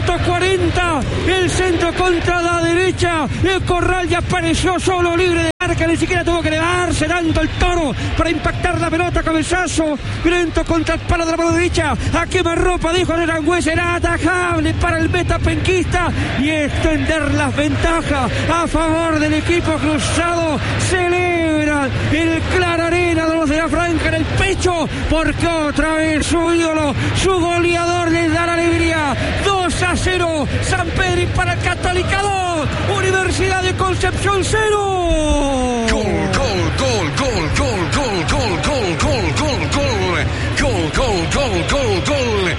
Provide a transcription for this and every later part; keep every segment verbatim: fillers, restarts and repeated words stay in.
minuto cuarenta, el centro contra la derecha, el Corral ya apareció solo, libre de marca, ni siquiera tuvo que elevarse tanto el Toro para impactar la pelota, cabezazo, violento contra el palo de la mano derecha, a quemarropa, dijo Arangüez, era atajable para el metapenquista y extender las ventajas a favor del equipo cruzado. Celebran el Clararena de los de la Franja en el pecho, porque otra vez su ídolo, su goleador les da la alegría. Dos a cero, San Pedro para el Católica dos, Universidad de Concepción cero. Gol, gol, gol, gol, gol, gol, gol, gol, gol, gol, gol, gol, gol, gol, gol, gol,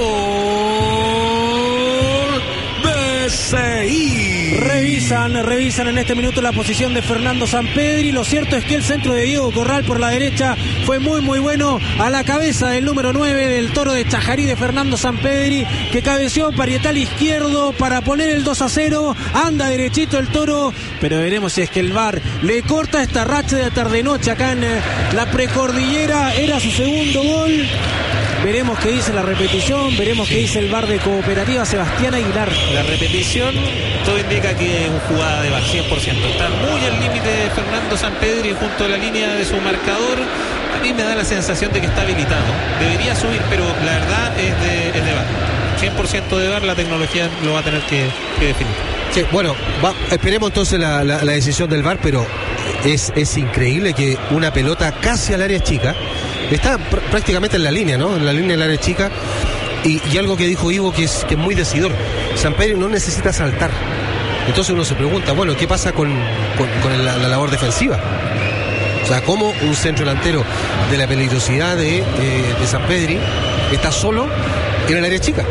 gol, B C I. Revisan, revisan en este minuto la posición de Fernando Sampedri. Lo cierto es que el centro de Diego Corral por la derecha fue muy muy bueno, a la cabeza del número nueve del Toro de Chajarí, de Fernando Sampedri, que cabeció parietal izquierdo para poner el dos a cero. Anda derechito el Toro, pero veremos si es que el V A R le corta esta racha de tarde-noche acá en la precordillera. Era su segundo gol. Veremos qué dice la repetición, veremos sí. qué dice el V A R de Cooperativa Sebastián Aguilar. La repetición, todo indica que es una jugada de V A R cien por ciento. Está muy al límite de Fernando Sampedri junto a la línea de su marcador. A mí me da la sensación de que está habilitado. Debería subir, pero la verdad es de, es de V A R. cien por ciento de V A R, la tecnología lo va a tener que, que definir. Sí, bueno, va, esperemos entonces la, la, la decisión del V A R, pero es, es increíble que una pelota casi al área chica, está pr- prácticamente en la línea, ¿no? En la línea del área chica, y, y algo que dijo Ivo que es, que es muy decidor. Sampedri no necesita saltar. Entonces uno se pregunta, bueno, ¿qué pasa con, con, con la, la labor defensiva? O sea, ¿cómo un centro delantero de la peligrosidad de, eh, de Sampedri está solo en el área chica?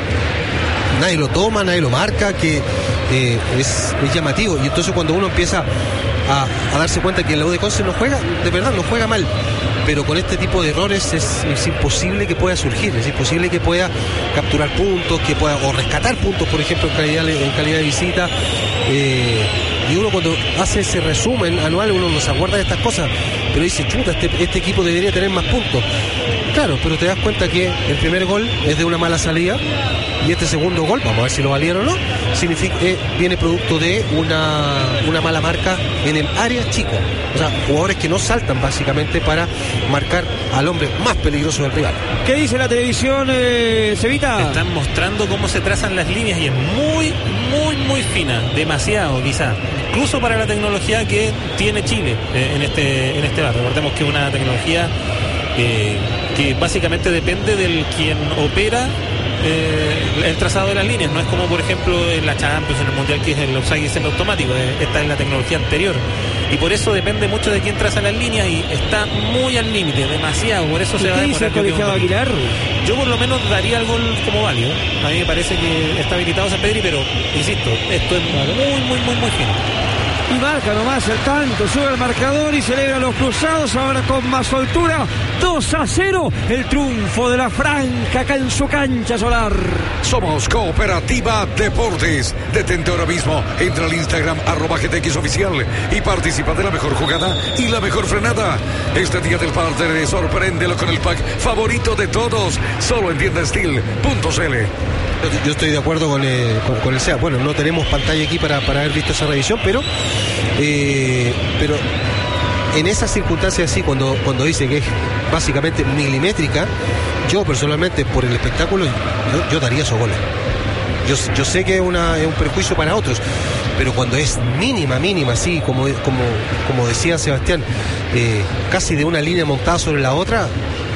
Nadie lo toma, nadie lo marca, que eh, es, es llamativo. Y entonces cuando uno empieza a, a darse cuenta que la U de Conce no juega, de verdad no juega mal, pero con este tipo de errores es, es imposible que pueda surgir, es imposible que pueda capturar puntos, que pueda o rescatar puntos, por ejemplo, en calidad, en calidad de visita. Eh, y uno cuando hace ese resumen anual, uno no se acuerda de estas cosas, pero dice, chuta, este, este equipo debería tener más puntos. Claro, pero te das cuenta que el primer gol es de una mala salida y este segundo gol, vamos a ver si lo valieron o no, significa, eh, viene producto de una, una mala marca en el área chica. O sea, jugadores que no saltan básicamente para marcar al hombre más peligroso del rival. ¿Qué dice la televisión, eh, Cevita? Están mostrando cómo se trazan las líneas y es muy, muy, muy fina, demasiado quizá, incluso para la tecnología que tiene Chile eh, en este en este bar. Recordemos que es una tecnología eh, que básicamente depende del quien opera Eh, el trazado de las líneas. No es como por ejemplo en la Champions, en el Mundial, que es el offside semiautomático. Esta es la tecnología anterior y por eso depende mucho de quién traza las líneas y está muy al límite, demasiado. Por eso se va a demorar. ¿Qué dice el colegiado Aguilar? Yo por lo menos daría el gol como válido. A mí me parece que está habilitado Sampedri, pero insisto, esto es muy, muy, muy, muy fino. Y marca nomás el tanto, sube el marcador y celebra los cruzados ahora con más soltura. dos a cero, el triunfo de la Franca acá en su cancha solar. Somos Cooperativa Deportes. Detente ahora mismo, entra al Instagram arroba G T X oficial y participa de la mejor jugada y la mejor frenada. Este día del padre, sorpréndelo con el pack favorito de todos, solo en tienda steel punto c l. Yo estoy de acuerdo con, eh, con, con el S E A. Bueno, no tenemos pantalla aquí para, para haber visto esa revisión, pero eh, pero en esas circunstancias así, cuando, cuando dice que es básicamente milimétrica, yo personalmente por el espectáculo yo, yo daría esos goles. Yo, yo sé que es, una, es un perjuicio para otros, pero cuando es mínima, mínima, así como, como, como decía Sebastián, eh, casi de una línea montada sobre la otra,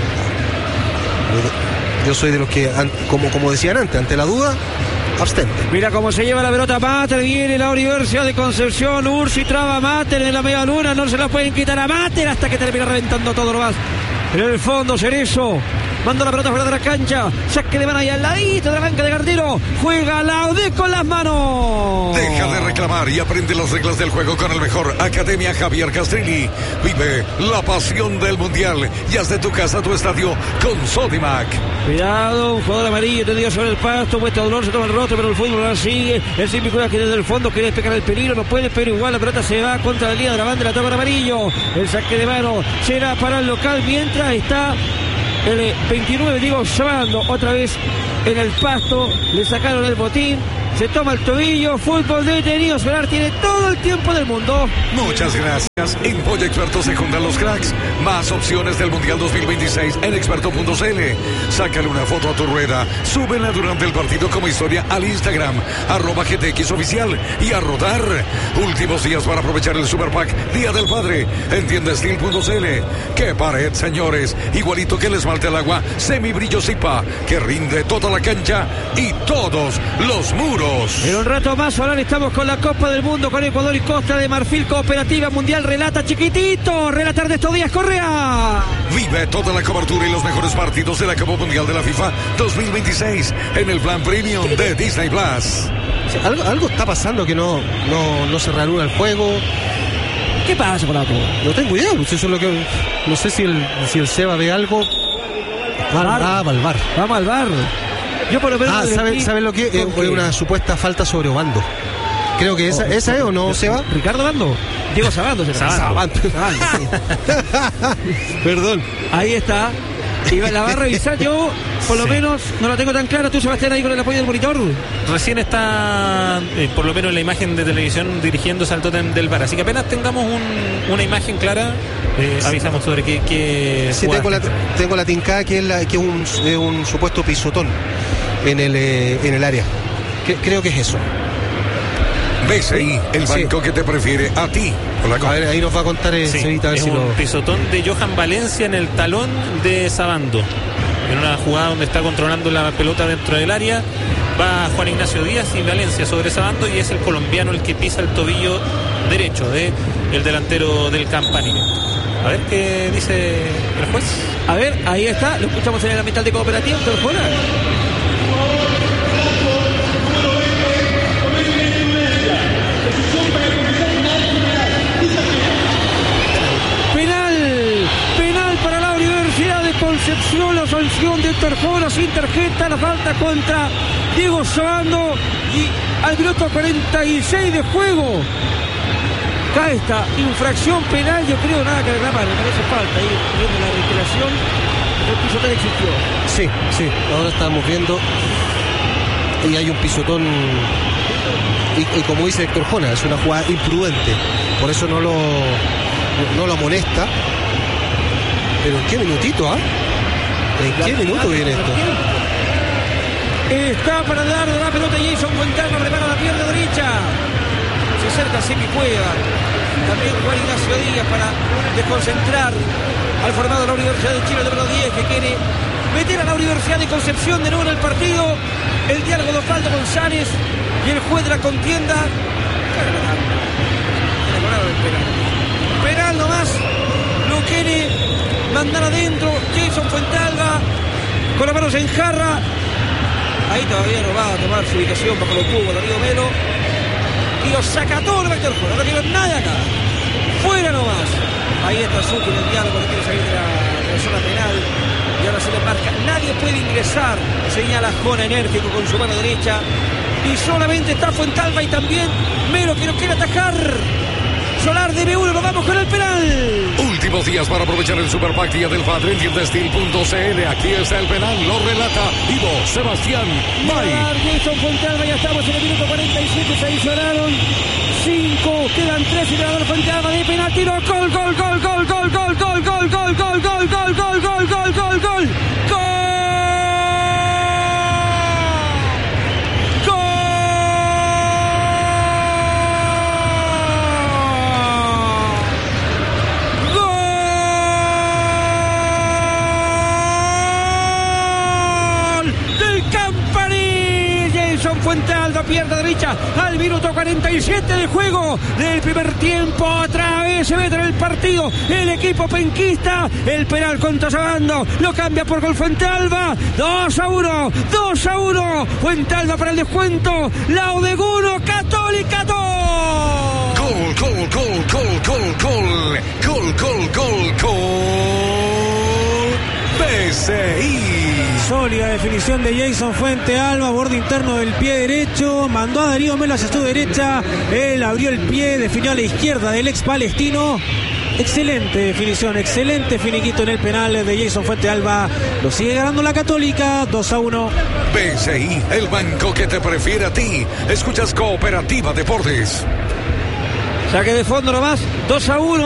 yo soy de los que, como, como decían antes, ante la duda, abstente. Mira cómo se lleva la pelota Mater, viene la Universidad de Concepción, Ursi traba a Mater en la media luna, no se la pueden quitar a Mater hasta que termina reventando todo lo más. En el fondo, Cerezo manda la pelota fuera de la cancha, saque de mano ahí al ladito de la banca de Gardiro, juega Laude con las manos. Deja de reclamar y aprende las reglas del juego con el mejor. Academia Javier Castrilli. Vive la pasión del mundial y haz de tu casa tu estadio con Sodimac. Cuidado, un jugador amarillo tendido sobre el pasto, muestra dolor, se toma el rostro, pero el fútbol ahora sigue. El Cívico que desde el fondo quiere despejar el peligro, no puede, pero igual la pelota se va contra la línea de la banda, la toca el amarillo. El saque de mano será para el local mientras está El veintinueve, Diego Sabando, otra vez en el pasto, le sacaron el botín, se toma el tobillo, fútbol detenido. Solar tiene todo el tiempo del mundo. Muchas gracias. En Polla Experto se juntan los cracks. Más opciones del Mundial dos mil veintiséis en experto punto c l. Sácale una foto a tu rueda, súbela durante el partido como historia al Instagram, arroba G T X oficial, y a rodar. Últimos días para aprovechar el Super Pack Día del Padre en tienda steel punto c l. ¡Qué pared, señores! Igualito que el esmalte al agua, semibrillo Zipa, que rinde toda la cancha y todos los muros. En un rato más, Solar, estamos con la Copa del Mundo, con Ecuador y Costa de Marfil. Cooperativa Mundial relata chiquitito. Relatar de estos días, Correa. Vive toda la cobertura y los mejores partidos de la Copa Mundial de la FIFA dos mil veintiséis en el plan premium de Disney Plus. Sí, algo, algo está pasando que no, no, no se reanuda el juego. ¿Qué pasa, Polaco? No tengo idea, pues eso es lo que. No sé si el, si el Seba ve algo. Ah, va al bar. Vamos al bar. Yo por lo menos. Ah, ¿sabes sabe lo que es? Es una supuesta falta sobre Obando. Creo que esa, oh, esa es, ¿o no, Seba? ¿Ricardo Bando? Diego Sabando. Sabando. Sabando. Perdón. Ahí está. Y la va a revisar. Yo, por lo sí. menos, no la tengo tan clara. Tú, Sebastián, ahí con el apoyo del monitor. Recién está, eh, por lo menos, la imagen de televisión dirigiéndose al tótem del bar. Así que apenas tengamos un, una imagen clara, eh, avisamos sobre qué. qué sí, tengo la, tengo la tincada que es, la, que es, un, es un supuesto pisotón en el, eh, en el área. Que, creo que es eso. B C I, el banco sí. que te prefiere a ti. A ver, ahí nos va a contar el sí, Cevita, a ver es si un lo... pisotón de Johan Valencia en el talón de Sabando. En una jugada donde está controlando la pelota dentro del área, va Juan Ignacio Díaz y Valencia sobre Sabando, y es el colombiano el que pisa el tobillo derecho de el delantero del Campanile. A ver qué dice el juez. A ver, ahí está, lo escuchamos en el ambiental de Cooperativa, doctor Juana. Concepción, la sanción de Terjona sin tarjeta, la falta contra Diego Sabando, y al minuto cuarenta y seis de juego cae esta infracción penal. Yo creo nada que reclamar, me parece falta ahí viendo la recuperación. El pisotón existió. Sí, sí, ahora estamos viendo y hay un pisotón y, y como dice Héctor Jona, es una jugada imprudente, por eso no lo no lo amonesta. Pero ¿en qué minutito, ah? ¿En qué minuto viene esto? Está para dar la pelota Jason Fontana, prepara la pierna derecha. Se acerca Semi Cueva. También Juan Ignacio Díaz para desconcentrar al formado de la Universidad de Chile, número diez, que quiere meter a la Universidad de Concepción de nuevo en el partido. El diálogo de Osvaldo González y el juez de la contienda. Penal nomás. Lo quiere mandar adentro Jason Fuentalba con las manos en jarra. Ahí todavía no va a tomar su ubicación bajo los cubos Darío Melo, y lo saca todo el vector fuera. No quiero nada acá, fuera nomás. Ahí está Suki en el diálogo, que quiere salir de la, de la zona penal, y ahora se le marca. Nadie puede ingresar, señala Jona enérgico con su mano derecha, y solamente está Fuentalba y también Melo, que no quiere atajar. Solar de B uno, nos vamos con el penal. Últimos días para aprovechar el Super Pack Día del Padre en tienda steel punto c l. Aquí está el penal, lo relata Ivo Sebastián May. Jason Fontana, ya estamos en el minuto cuarenta y siete, se adicionaron cinco, quedan tres, y ganador Fontana de penal, tiro, gol, gol, gol, gol, gol, gol, gol, gol, gol, gol, gol, gol, gol, gol, gol, gol, gol, gol. Fuentalba, pierna derecha al minuto cuarenta y siete de juego del primer tiempo. Otra vez se mete en el partido el equipo penquista. El penal contra Sabando lo cambia por gol Fuentalba. dos a uno, dos a uno. Fuentalba para el descuento. Laudeguno, Católica dos. Gol, gol, gol, gol, gol, gol. Gol, gol, gol, gol. B C I. Sólida definición de Jason Fuentealba, borde interno del pie derecho, mandó a Darío Melo hacia su derecha, él abrió el pie, definió a la izquierda del ex palestino Excelente definición, excelente finiquito en el penal de Jason Fuentealba. Lo sigue ganando la Católica, dos a uno. B C I, el banco que te prefiere a ti. Escuchas Cooperativa Deportes. Saque de fondo nomás, dos a uno.